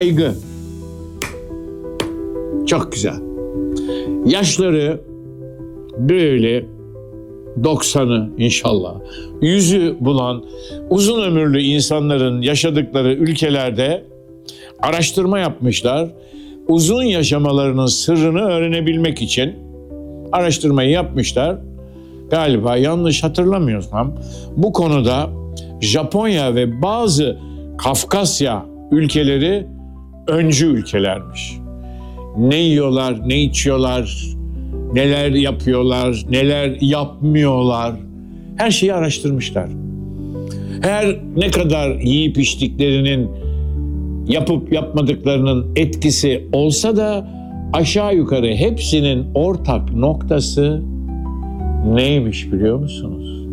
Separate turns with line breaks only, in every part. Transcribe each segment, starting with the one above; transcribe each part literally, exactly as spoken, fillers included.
Saygı. Çok güzel. Yaşları böyle doksanı inşallah, yüzü bulan uzun ömürlü insanların yaşadıkları ülkelerde araştırma yapmışlar. Uzun yaşamalarının sırrını öğrenebilmek için araştırmayı yapmışlar. Galiba yanlış hatırlamıyorsam bu konuda Japonya ve bazı Kafkasya ülkeleri öncü ülkelermiş. Ne yiyorlar, ne içiyorlar, neler yapıyorlar, neler yapmıyorlar. Her şeyi araştırmışlar. Her ne kadar yiyip içtiklerinin, yapıp yapmadıklarının etkisi olsa da aşağı yukarı hepsinin ortak noktası neymiş biliyor musunuz?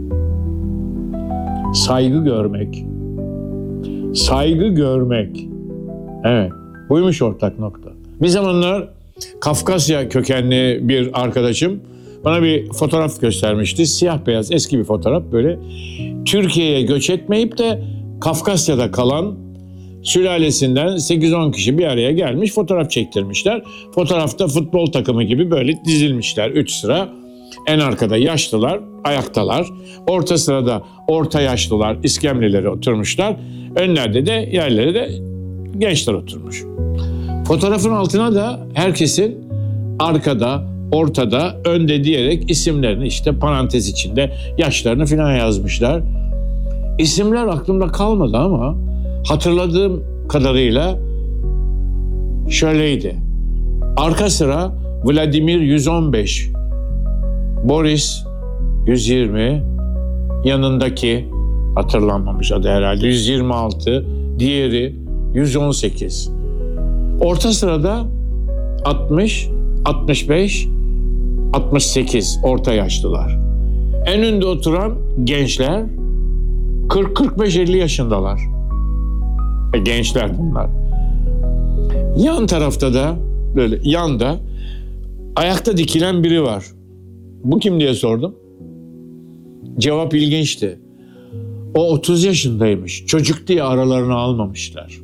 Saygı görmek. Saygı görmek. Evet, buymuş ortak nokta. Bir zamanlar Kafkasya kökenli bir arkadaşım bana bir fotoğraf göstermişti. Siyah beyaz eski bir fotoğraf böyle. Türkiye'ye göç etmeyip de Kafkasya'da kalan sülalesinden sekiz on kişi bir araya gelmiş, fotoğraf çektirmişler. Fotoğrafta futbol takımı gibi böyle dizilmişler üç sıra. En arkada yaşlılar, ayaktalar. Orta sırada orta yaşlılar, iskemlelere oturmuşlar. Önlerde de yerlere de gençler oturmuş. Fotoğrafın altına da herkesin arkada, ortada, önde diyerek isimlerini işte parantez içinde yaşlarını falan yazmışlar. İsimler aklımda kalmadı ama hatırladığım kadarıyla şöyleydi. Arka sıra Vladimir yüz on beş, Boris yüz yirmi, yanındaki hatırlanmamış adı herhalde yüz yirmi altı, diğeri yüz on sekiz. Orta sırada altmış, altmış beş, altmış sekiz orta yaşlılar. En önde oturan gençler kırk kırk beş elli yaşındalar. E, gençler bunlar. Yan tarafta da böyle yanda ayakta dikilen biri var. Bu kim diye sordum. Cevap ilginçti. O otuz yaşındaymış. Çocuk diye aralarına almamışlar.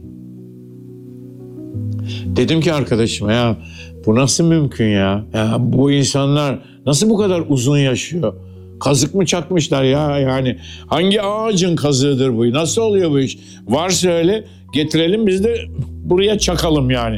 Dedim ki arkadaşıma ya bu nasıl mümkün ya? Ya bu insanlar nasıl bu kadar uzun yaşıyor? Kazık mı çakmışlar ya yani? Hangi ağacın kazığıdır bu? Nasıl oluyor bu iş? Varsa öyle getirelim biz de buraya çakalım yani.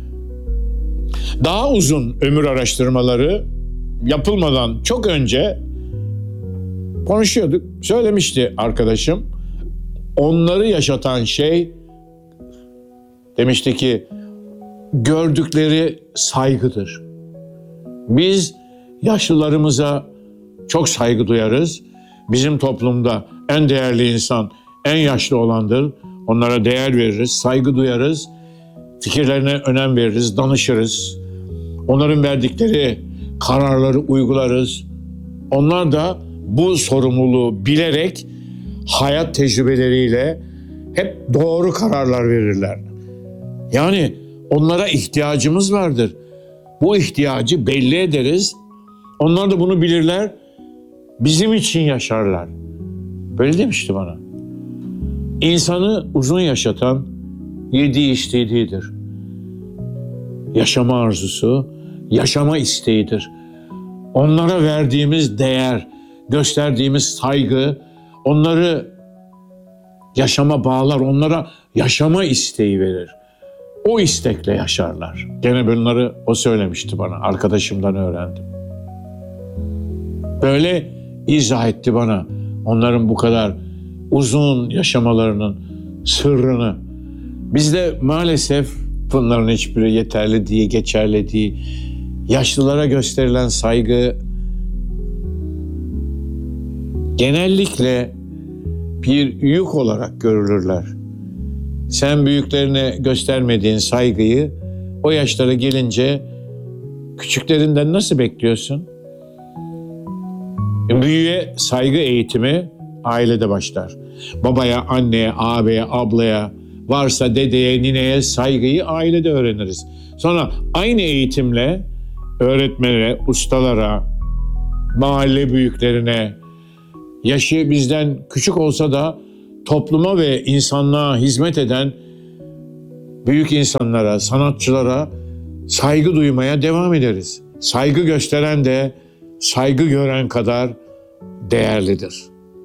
Daha uzun ömür araştırmaları yapılmadan çok önce konuşuyorduk. Söylemişti arkadaşım. Onları yaşatan şey demişti ki gördükleri saygıdır. Biz yaşlılarımıza çok saygı duyarız. Bizim toplumda en değerli insan en yaşlı olandır. Onlara değer veririz, saygı duyarız. Fikirlerine önem veririz, danışırız. Onların verdikleri kararları uygularız. Onlar da bu sorumluluğu bilerek hayat tecrübeleriyle hep doğru kararlar verirler. Yani onlara ihtiyacımız vardır. Bu ihtiyacı belli ederiz. Onlar da bunu bilirler. Bizim için yaşarlar. Böyle demişti bana. İnsanı uzun yaşatan yediği içtiğidir. Yaşama arzusu, yaşama isteğidir. Onlara verdiğimiz değer, gösterdiğimiz saygı, onları yaşama bağlar, onlara yaşama isteği verir. O istekle yaşarlar. Gene bunları o söylemişti bana, arkadaşımdan öğrendim. Böyle izah etti bana onların bu kadar uzun yaşamalarının sırrını. Bizde maalesef bunların hiçbiri yeterli değil, geçerli değil. Yaşlılara gösterilen saygı genellikle bir yük olarak görülürler. Sen büyüklerine göstermediğin saygıyı o yaşlara gelince küçüklerinden nasıl bekliyorsun? Büyüğe saygı eğitimi ailede başlar. Babaya, anneye, ağabeye, ablaya, varsa dedeye, nineye saygıyı ailede öğreniriz. Sonra aynı eğitimle öğretmene, ustalara, mahalle büyüklerine, yaşı bizden küçük olsa da topluma ve insanlığa hizmet eden büyük insanlara, sanatçılara saygı duymaya devam ederiz. Saygı gösteren de saygı gören kadar değerlidir.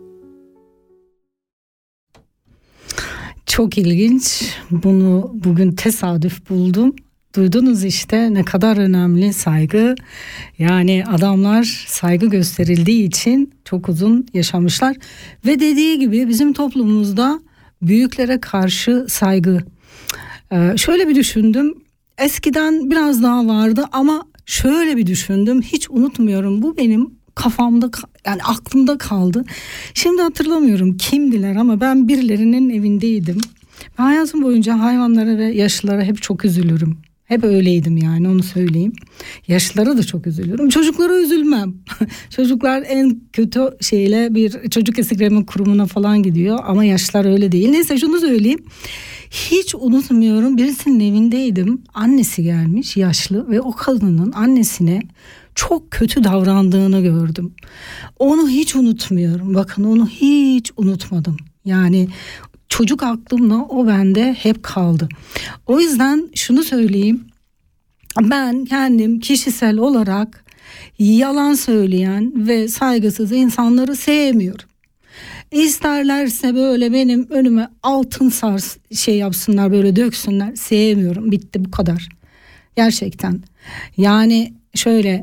Çok ilginç. Bunu bugün tesadüf buldum. Duydunuz işte ne kadar önemli saygı. Yani adamlar saygı gösterildiği için çok uzun yaşamışlar. Ve dediği gibi bizim toplumumuzda büyüklere karşı saygı. Ee, şöyle bir düşündüm. Eskiden biraz daha vardı ama şöyle bir düşündüm. Hiç unutmuyorum. Bu benim kafamda, yani aklımda kaldı. Şimdi hatırlamıyorum kimdiler ama ben birilerinin evindeydim. Ben hayatım boyunca hayvanlara ve yaşlılara hep çok üzülürüm. Hep öyleydim yani, onu söyleyeyim. Yaşlılara da çok üzülürüm. Çocuklara üzülmem. Çocuklar en kötü şeyle bir çocuk esirgeme kurumuna falan gidiyor ama yaşlılar öyle değil. Neyse şunu söyleyeyim. Hiç unutmuyorum, birisinin evindeydim. Annesi gelmiş, yaşlı, ve o kadının annesine çok kötü davrandığını gördüm. Onu hiç unutmuyorum. Bakın, onu hiç unutmadım. Yani çocuk aklımla o bende hep kaldı. O yüzden şunu söyleyeyim. Ben kendim kişisel olarak yalan söyleyen ve saygısız insanları sevmiyorum. İsterlerse böyle benim önüme altın sars şey yapsınlar, böyle döksünler. Sevmiyorum. Bitti, bu kadar. Gerçekten. Yani şöyle,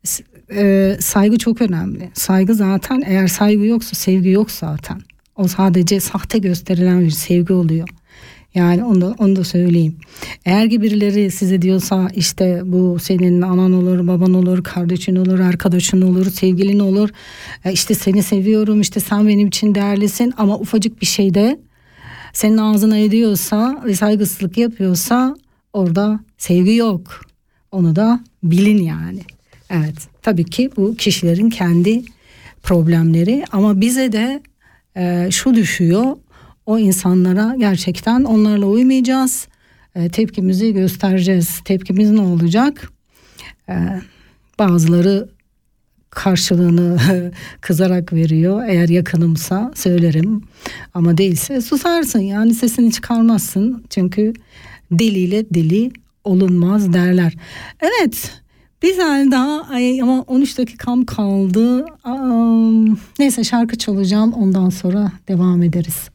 e, saygı çok önemli. Saygı zaten, eğer saygı yoksa sevgi yok zaten. O sadece sahte gösterilen bir sevgi oluyor. Yani onu da, onu da söyleyeyim. Eğer ki birileri size diyorsa işte bu senin anan olur, baban olur, kardeşin olur, arkadaşın olur, sevgilin olur. İşte seni seviyorum, işte sen benim için değerlisin, ama ufacık bir şeyde senin ağzına ediyorsa ve saygısızlık yapıyorsa orada sevgi yok. Onu da bilin yani. Evet, tabii ki bu kişilerin kendi problemleri, ama bize de e, şu düşüyor. O insanlara gerçekten onlarla uymayacağız. E, tepkimizi göstereceğiz. Tepkimiz ne olacak? E, bazıları karşılığını kızarak veriyor. Eğer yakınımsa söylerim. Ama değilse susarsın. Yani sesini çıkarmazsın. Çünkü deliyle deli olunmaz derler. Evet. Bir tane daha, ay, ama on üç dakikam kaldı. Aa, neyse, şarkı çalacağım. Ondan sonra devam ederiz.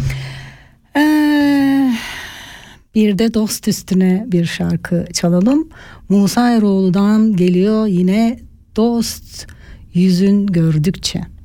Ee, bir de dost üstüne bir şarkı çalalım. Musa Eroğlu'dan geliyor yine, dost yüzün gördükçe.